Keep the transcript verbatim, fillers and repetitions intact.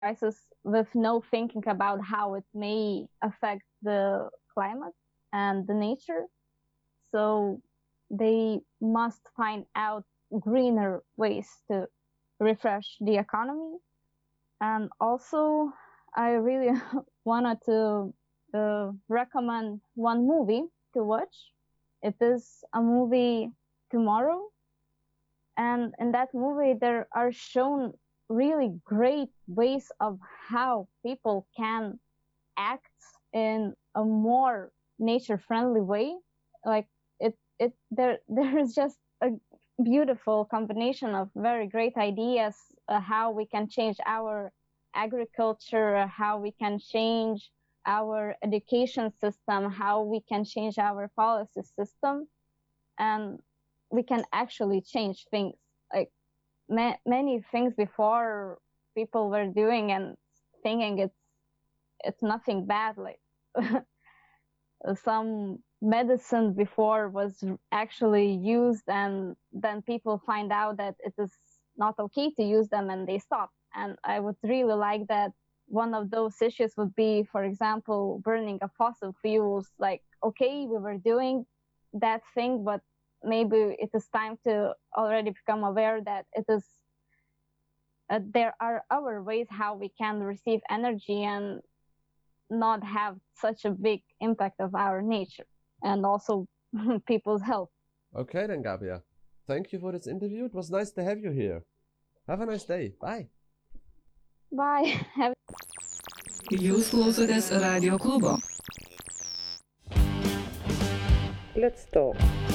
crisis with no thinking about how it may affect the climate and the nature. So they must find out greener ways to refresh the economy. And also, I really wanted to uh, recommend one movie to watch. It is a movie, Tomorrow. And in that movie, there are shown really great ways of how people can act in a more nature friendly way. Like it, it there, there is just a beautiful combination of very great ideas, uh, how we can change our agriculture, how we can change our education system, how we can change our policy system, and we can actually change things. Like ma- many things before, people were doing and thinking it's it's nothing bad. Like some medicine before was actually used, and then people find out that it is not okay to use them, and they stop. And I would really like that one of those issues would be, for example, burning of fossil fuels. Like, okay, we were doing that thing, but maybe it is time to already become aware that it is uh, there are other ways how we can receive energy and not have such a big impact of our nature and also people's health. Okay then, Gabia. Thank you for this interview. It was nice to have you here. Have a nice day. Bye. Bye. Have Jūs klausotės Radio klubo. Let's talk.